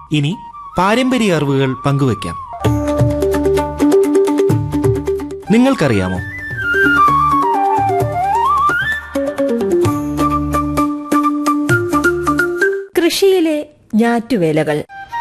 ഇനി പാരമ്പര്യ അറിവുകൾ പങ്കുവയ്ക്കാം. നിങ്ങൾക്കറിയാമോ, കൃഷിയിലെ ഞാറ്റുവേലകൾ.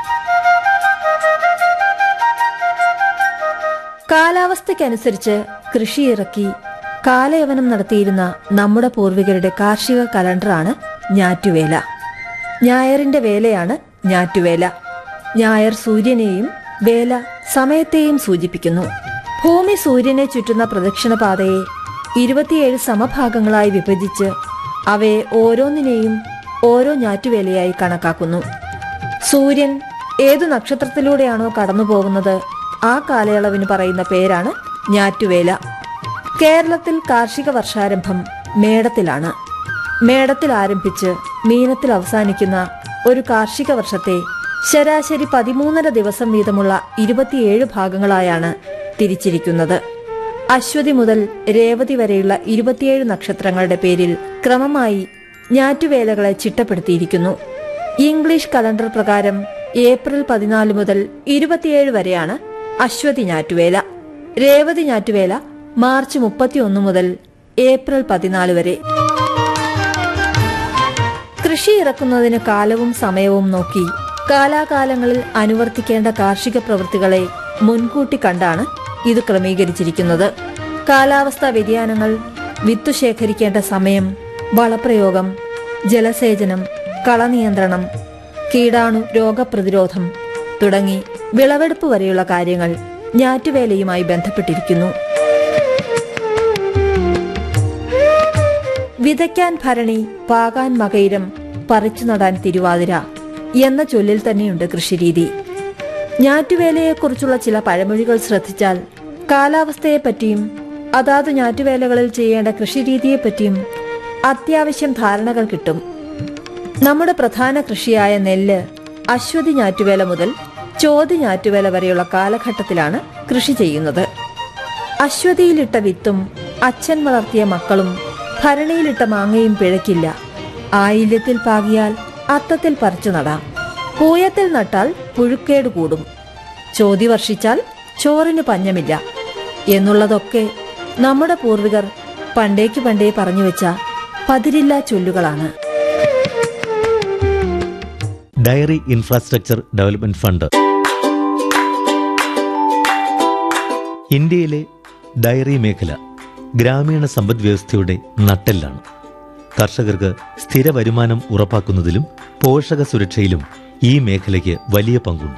കാലാവസ്ഥയ്ക്കനുസരിച്ച് കൃഷിയിറക്കി കാലയവനം നടത്തിയിരുന്ന നമ്മുടെ പൂർവികരുടെ കാർഷിക കലണ്ടറാണ് ഞാറ്റുവേല. ഞായറിന്റെ വേലയാണ് ഞാറ്റുവേല. ഞായർ സൂര്യനെയും വേല സമയത്തെയും സൂചിപ്പിക്കുന്നു. ഭൂമി സൂര്യനെ ചുറ്റുന്ന പ്രദക്ഷിണപാതയെ 27 സമഭാഗങ്ങളായി വിഭജിച്ച് അവയെ ഓരോന്നിനെയും ഓരോ ഞാറ്റുവേലയായി കണക്കാക്കുന്നു. സൂര്യൻ ഏതു നക്ഷത്രത്തിലൂടെയാണോ കടന്നുപോകുന്നത് ആ കാലയളവിന് പറയുന്ന പേരാണ് ഞാറ്റുവേല. കേരളത്തിൽ കാർഷിക വർഷാരംഭം മേടത്തിലാണ്. മേടത്തിൽ ആരംഭിച്ച് മീനത്തിൽ അവസാനിക്കുന്ന ഒരു കാർഷിക വർഷത്തെ ശരാശരി 13.5 ദിവസം വീതമുള്ള 27 ഭാഗങ്ങളായാണ് തിരിച്ചിരിക്കുന്നത്. അശ്വതി മുതൽ രേവതി വരെയുള്ള 27 നക്ഷത്രങ്ങളുടെ പേരിൽ ക്രമമായി ഞാറ്റുവേലകളെ ചിട്ടപ്പെടുത്തിയിരിക്കുന്നു. ഇംഗ്ലീഷ് കലണ്ടർ പ്രകാരം ഏപ്രിൽ 14 മുതൽ 27 വരെയാണ് അശ്വതി ഞാറ്റുവേല. രേവതി ഞാറ്റുവേല മാർച്ച് 31 മുതൽ ഏപ്രിൽ 14 വരെ. കൃഷി ഇറക്കുന്നതിന് കാലവും സമയവും നോക്കി കാലാകാലങ്ങളിൽ അനുവർത്തിക്കേണ്ട കാർഷിക പ്രവൃത്തികളെ മുൻകൂട്ടി കണ്ടാണ് ഇത് ക്രമീകരിച്ചിരിക്കുന്നത്. കാലാവസ്ഥാ വ്യതിയാനങ്ങൾ, വിത്തു ശേഖരിക്കേണ്ട സമയം, വളപ്രയോഗം, ജലസേചനം, കളനിയന്ത്രണം, കീടാണു രോഗപ്രതിരോധം തുടങ്ങി വിളവെടുപ്പ് വരെയുള്ള കാര്യങ്ങൾ ഞാറ്റുവേലയുമായി ബന്ധപ്പെട്ടിരിക്കുന്നു. വിതയ്ക്കാൻ ഭരണി, പാകാൻ മകയിരം, പറിച്ചു നടാൻ തിരുവാതിര എന്ന ചൊല്ലിൽ തന്നെയുണ്ട് കൃഷിരീതി. ഞാറ്റുവേലയെക്കുറിച്ചുള്ള ചില പഴമൊഴികൾ ശ്രദ്ധിച്ചാൽ കാലാവസ്ഥയെപ്പറ്റിയും അതാത് ഞാറ്റുവേലകളിൽ ചെയ്യേണ്ട കൃഷിരീതിയെപ്പറ്റിയും അത്യാവശ്യം ധാരണകൾ കിട്ടും. നമ്മുടെ പ്രധാന കൃഷിയായ നെല്ല് അശ്വതി ഞാറ്റുവേല മുതൽ ചോതി ഞാറ്റുവേല വരെയുള്ള കാലഘട്ടത്തിലാണ് കൃഷി ചെയ്യുന്നത്. അശ്വതിയിലിട്ട വിത്തും അച്ഛൻ വളർത്തിയ മക്കളും ഭരണിയിലിട്ട മാങ്ങയും പിഴയ്ക്കില്ല. ആയില്യത്തിൽ പാകിയാൽ അത്തത്തിൽ പറിച്ചു നടാം. പൂയത്തിൽ നട്ടാൽ പുഴുക്കേട് കൂടും. ചോതി വർഷിച്ചാൽ ചോറിന് പഞ്ഞമില്ല എന്നുള്ളതൊക്കെ നമ്മുടെ പൂർവികർ പണ്ടേക്ക് പണ്ടേ പറഞ്ഞു വെച്ച പതിരില്ലാ ചൊല്ലുകളാണ്. ഡയറി ഇൻഫ്രാസ്ട്രക്ചർ ഡെവലപ്മെന്റ് ഫണ്ട് ഇന്ത്യയിലെ ഡയറി മേഖല ഗ്രാമീണ സമ്പദ് വ്യവസ്ഥയുടെ നട്ടെല്ലാണ്. കർഷകർക്ക് സ്ഥിര വരുമാനം ഉറപ്പാക്കുന്നതിലും പോഷക സുരക്ഷയിലും ഈ മേഖലയ്ക്ക് വലിയ പങ്കുണ്ട്.